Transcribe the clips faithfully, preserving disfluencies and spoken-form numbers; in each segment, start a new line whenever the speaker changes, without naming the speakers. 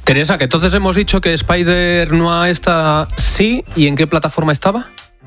Teresa, que entonces hemos dicho que Spider-Noir está sí, ¿y en qué plataforma estaba?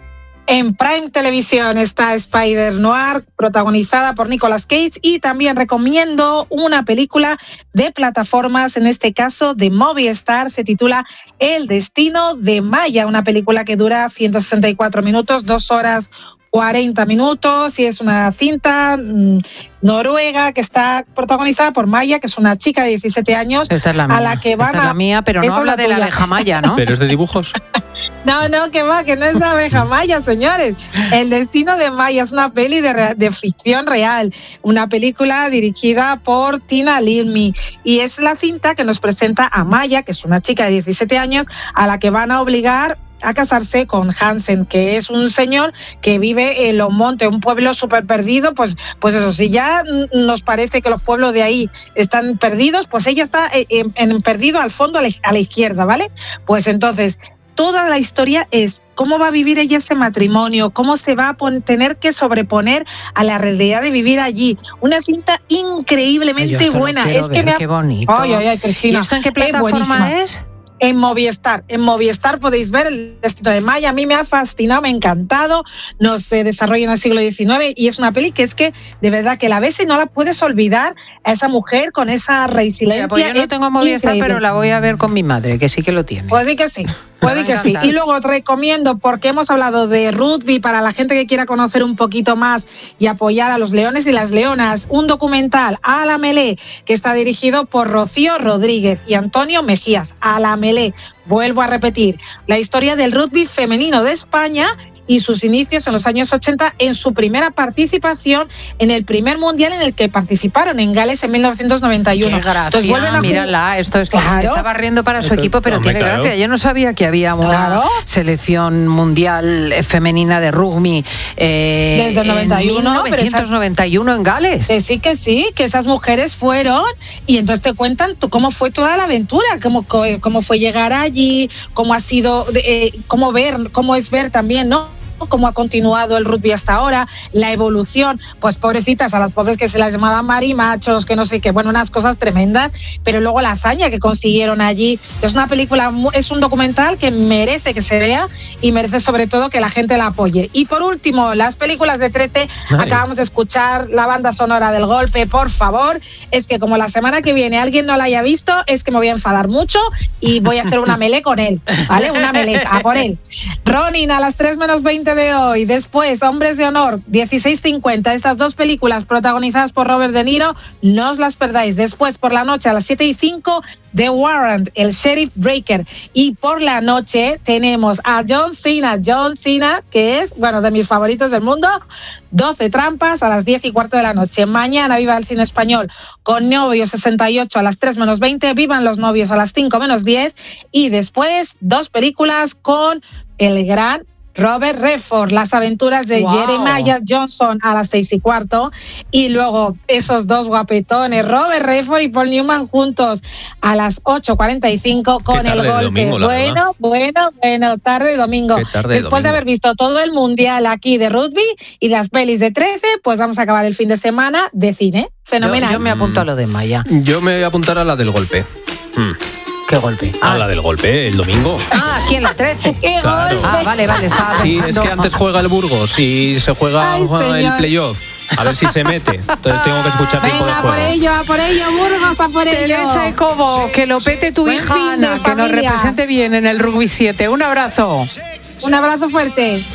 En Prime Televisión está Spider-Noir, protagonizada por Nicolas Cage, y también recomiendo una película de plataformas, en este caso de Movistar, se titula El destino de Maya, una película que dura ciento sesenta y cuatro minutos, dos horas cuarenta minutos, y es una cinta mmm, noruega que está protagonizada por Maya, que es una chica de diecisiete años.
Esta es la mía,
a la que van
esta es la mía, pero no habla de la abeja Maya, ¿no?
Pero es de dibujos.
No, no, que va, que no es la abeja Maya, señores. El destino de Maya es una peli de, de ficción real, una película dirigida por Tina Lilmi, y es la cinta que nos presenta a Maya, que es una chica de diecisiete años, a la que van a obligar a casarse con Hansen, que es un señor que vive en los montes, un pueblo súper perdido. Pues, pues eso, si ya nos parece que los pueblos de ahí están perdidos, pues ella está en, en perdido al fondo, a la, a la izquierda, ¿vale? Pues entonces, toda la historia es cómo va a vivir ella ese matrimonio, cómo se va a pon- tener que sobreponer a la realidad de vivir allí. Una cinta increíblemente
ay,
buena. Es
ver,
que me ha...
Qué bonito.
Ay, ay, ay, Cristina.
¿Y esto en qué plataforma es?
En Movistar, en Movistar podéis ver El destino de Maya. A mí me ha fascinado, me ha encantado. No se desarrolla en el siglo diecinueve y es una peli que es que de verdad que la ves y no la puedes olvidar, a esa mujer con esa resiliencia.
Mira, pues yo no
es
tengo Movistar,
increíble.
Pero la voy a ver con mi madre, que sí que lo tiene.
Pues sí que sí. Puede que sí. Y luego os recomiendo, porque hemos hablado de rugby, para la gente que quiera conocer un poquito más y apoyar a los leones y las leonas, un documental, A la Melé, que está dirigido por Rocío Rodríguez y Antonio Mejías. A la Melé. Vuelvo a repetir, la historia del rugby femenino de España y sus inicios en los años ochenta, en su primera participación en el primer mundial en el que participaron en Gales en mil novecientos noventa y uno.
Qué gracia,
Entonces, vuelven a
mírala, esto es
claro.
Estaba riendo para su equipo, pero
Hombre,
tiene
claro.
gracia. Yo no sabía que había una
Claro.
selección mundial femenina de rugby eh,
Desde el noventa y uno,
en mil novecientos noventa y uno en Gales.
Que sí, que sí, que esas mujeres fueron, y entonces te cuentan tú cómo fue toda la aventura, cómo, cómo fue llegar allí, cómo ha sido, eh, cómo ver, cómo es ver también, ¿no? Cómo ha continuado el rugby hasta ahora, la evolución. Pues pobrecitas, a las pobres que se las llamaban marimachos, que no sé qué, bueno, unas cosas tremendas, pero luego la hazaña que consiguieron allí. Es una película, es un documental que merece que se vea y merece sobre todo que la gente la apoye. Y por último, las películas de trece. Ay. Acabamos de escuchar la banda sonora del Golpe. Por favor, es que como la semana que viene alguien no la haya visto, es que me voy a enfadar mucho y voy a hacer una melé con él, ¿vale? Una melé, a por él. Ronin, a las tres menos veinte de hoy. Después, Hombres de Honor, dieciséis cincuenta. Estas dos películas protagonizadas por Robert De Niro, no os las perdáis. Después, por la noche, a las siete y cinco, The Warrant, el Sheriff Breaker. Y por la noche tenemos a John Cena, John Cena, que es, bueno, de mis favoritos del mundo. doce trampas a las diez y cuarto de la noche. Mañana viva el cine español con Novio sesenta y ocho a las tres menos veinte. Vivan los novios a las cinco menos diez. Y después, dos películas con el gran Robert Redford, Las aventuras de wow. Jeremiah Johnson a las seis y cuarto, y luego esos dos guapetones, Robert Redford y Paul Newman juntos a las ocho cuarenta y cinco con el golpe.
Domingo,
bueno, bueno, bueno, tarde de domingo.
Tarde
Después
de, domingo.
de haber visto todo el mundial aquí de rugby y las pelis de trece, pues vamos a acabar el fin de semana de cine. Fenomenal.
Yo, yo me apunto a lo de Maya.
Yo me voy a apuntar a la del golpe. Hmm.
¿Qué golpe?
Ah,
ah,
la del golpe, el domingo.
Ah, aquí en la trece.
¿Qué
claro.
golpe?
Ah, vale, vale, estaba pensando.
Sí, es que antes juega el Burgos y se juega
Ay,
el playoff. A ver si se mete. Entonces tengo que escuchar tiempo de
Venga,
juego.
a por ello, a por ello, Burgos, a por ello.
Teresa y Cobo, que lo pete tu
Buen
hija
fin de
Ana, que nos
familia.
represente bien en el Rugby siete. Un abrazo.
Un abrazo fuerte.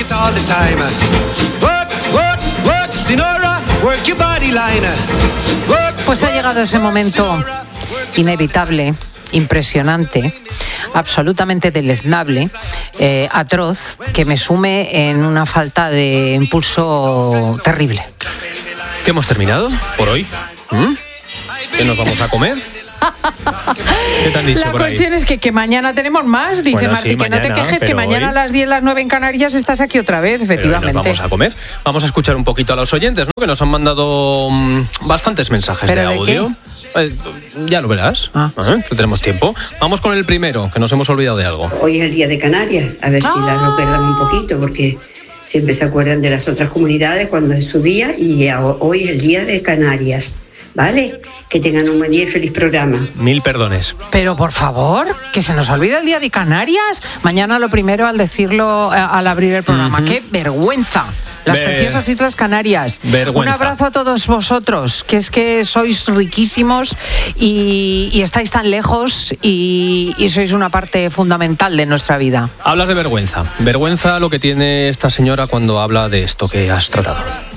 Pues ha llegado ese momento inevitable, impresionante, absolutamente deleznable, eh, atroz, que me sume en una falta de impulso terrible.
¿Qué hemos terminado por hoy? ¿Mm? ¿Qué nos vamos a comer? ¿Qué te han dicho
La
por ahí?
cuestión es que, que mañana tenemos más, dice
Bueno,
Martí,
sí,
que no te
mañana,
quejes, que
pero
mañana
hoy-
a las diez, las nueve en Canarias estás aquí otra vez, efectivamente.
Pero nos vamos a comer. Vamos a escuchar un poquito a los oyentes, ¿no? Que nos han mandado mmm, bastantes mensajes de
¿Pero de
audio. Eh, ya lo verás.
Ah.
Ajá, que tenemos tiempo. Vamos con el primero, que nos hemos olvidado de algo.
Hoy es el día de Canarias, a ver si
Ah.
la recuerdan un poquito, porque siempre se acuerdan de las otras comunidades cuando es su día, y hoy es el día de Canarias. ¿vale? Que tengan un buen día y feliz programa.
Mil perdones.
Pero por favor, que se nos olvide el Día de Canarias. Mañana lo primero al decirlo, al abrir el programa. Uh-huh. ¡Qué vergüenza! Las Ver... preciosas Islas Canarias.
Vergüenza.
Un abrazo a todos vosotros, que es que sois riquísimos y, y estáis tan lejos y, y sois una parte fundamental de nuestra vida.
Hablas de vergüenza. Vergüenza lo que tiene esta señora cuando habla de esto que has tratado.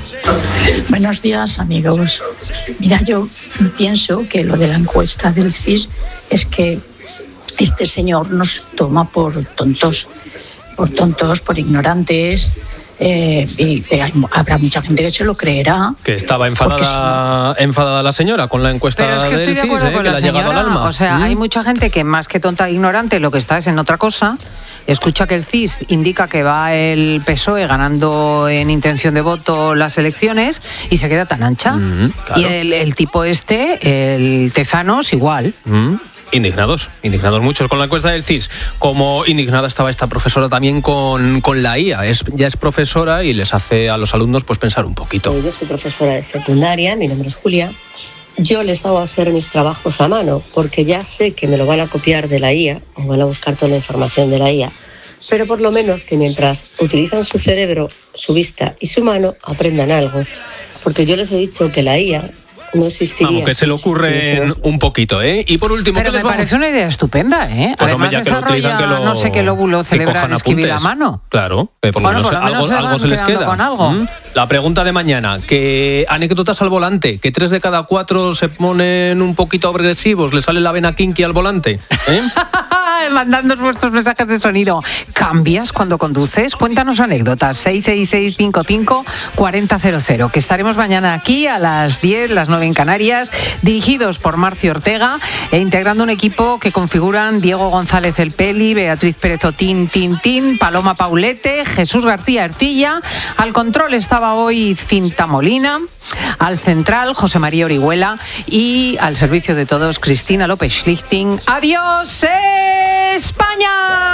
Buenos días, amigos. Mira, yo pienso que lo de la encuesta del C I S es que este señor nos toma por tontos, por tontos, por ignorantes. Eh, y eh, habrá mucha gente que se lo creerá.
Que estaba enfadada, si no... enfadada la señora con la encuesta.
Pero es que estoy
del
de acuerdo
C I S,
con
eh,
la
que le ha llegado al alma.
O sea, ¿Mm? Hay mucha gente que más que tonta e ignorante lo que está es en otra cosa. Escucha que el C I S indica que va el P S O E ganando en intención de voto las elecciones y se queda tan ancha. Mm, claro. Y el, el tipo este, el Tezanos, igual.
Mm. Indignados, indignados muchos con la encuesta del C I S. Como indignada estaba esta profesora también con, con la I A. Es, ya es profesora y les hace a los alumnos pues pensar un poquito.
Yo soy profesora de secundaria, mi nombre es Julia. Yo les hago hacer mis trabajos a mano porque ya sé que me lo van a copiar de la I A o van a buscar toda la información de la I A. Pero por lo menos que mientras utilizan su cerebro, su vista y su mano, aprendan algo. Porque yo les he dicho que la I A no existiría.
Vamos, que se le ocurren un poquito, ¿eh? Y por último,
pero
¿qué
me
les vamos?
parece una idea estupenda, ¿eh?
Pues
Además
hombre, ya
desarrolla,
que lo,
no sé qué lóbulo cerebral escribir a mano.
Claro, que por lo
bueno,
menos,
por lo menos
algo,
se,
algo se les queda.
Con algo.
¿Mm? La pregunta de mañana, ¿qué anécdotas al volante? ¿Que tres de cada cuatro se ponen un poquito agresivos? ¿Le sale la vena kinky al volante? ¿Eh?
Mandando vuestros mensajes de sonido. ¿Cambias cuando conduces? Cuéntanos anécdotas. seis seis seis cinco cinco cuatro cero cero, que estaremos mañana aquí a las diez, las nueve en Canarias, dirigidos por Marcio Ortega e integrando un equipo que configuran Diego González El Peli, Beatriz Pérez Otín Tin Tin, Paloma Paulete, Jesús García Ercilla. Al control estaba hoy Cinta Molina, al central José María Orihuela y al servicio de todos Cristina López Schlichting. ¡Adiós, España!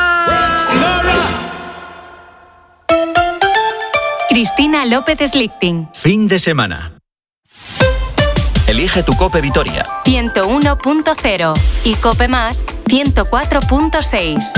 Cristina López Schlichting.
Fin de semana. Elige tu Cope Vitoria.
ciento uno punto cero y Cope Más ciento cuatro punto seis.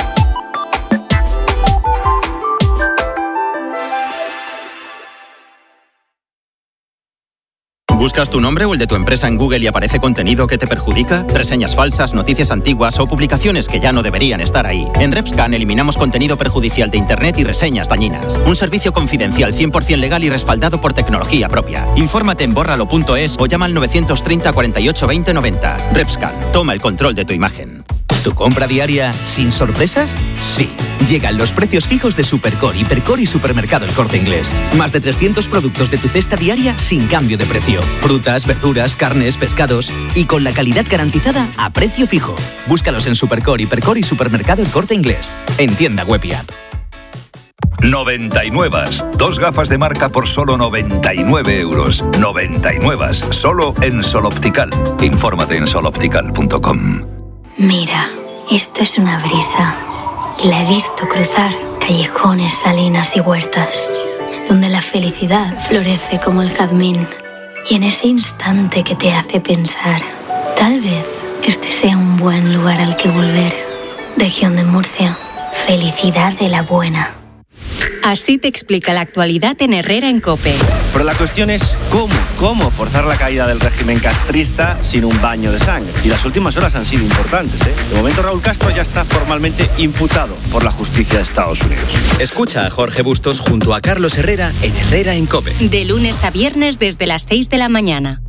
¿Buscas tu nombre o el de tu empresa en Google y aparece contenido que te perjudica? ¿Reseñas falsas, noticias antiguas o publicaciones que ya no deberían estar ahí? En RepScan eliminamos contenido perjudicial de Internet y reseñas dañinas. Un servicio confidencial cien por ciento legal y respaldado por tecnología propia. Infórmate en bórralo punto es o llama al novecientos treinta cuarenta y ocho veinte noventa. RepScan, toma el control de tu imagen.
¿Tu compra diaria sin sorpresas? Sí. Llegan los precios fijos de Supercore, Hipercore y Supermercado El Corte Inglés. Más de trescientos productos de tu cesta diaria sin cambio de precio. Frutas, verduras, carnes, pescados y con la calidad garantizada a precio fijo. Búscalos en Supercore, Hipercore y Supermercado El Corte Inglés. En tienda web y app.
noventa y nueve. Dos gafas de marca por solo noventa y nueve euros. noventa y nueve. Solo en Sol Optical. Infórmate en sol optical punto com.
Mira, esto es una brisa y la he visto cruzar callejones, salinas y huertas, donde la felicidad florece como el jazmín. Y en ese instante que te hace pensar, tal vez este sea un buen lugar al que volver. Región de Murcia, felicidad de la buena.
Así te explica la actualidad en Herrera en COPE.
Pero la cuestión es cómo, cómo forzar la caída del régimen castrista sin un baño de sangre. Y las últimas horas han sido importantes, ¿eh? De momento Raúl Castro ya está formalmente imputado por la justicia de Estados Unidos.
Escucha a Jorge Bustos junto a Carlos Herrera en Herrera en COPE.
De lunes a viernes desde las seis de la mañana.